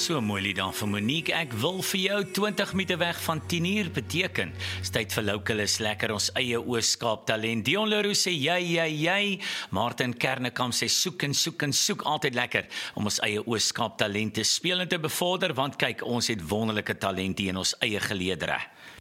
So mooi lied dan vir Monique, ek wil vir jou 20 minute weg van 10 uur beteken. Is tyd vir Localus, lekker ons eie Oos-Kaap talent. Dion Leroux sê jy. Martin Kernekamp sê soek en soek, altyd lekker om ons eie Oos-Kaap talent te speel en te bevorder, want kyk, ons het wonderlike talent hier in ons eie geleedere.